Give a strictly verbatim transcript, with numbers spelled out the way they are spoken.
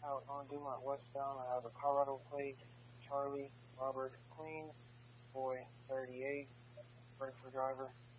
out on Dumont westbound. I have a Colorado plate, Charlie Robert Queen, boy thirty-eight, ready for driver.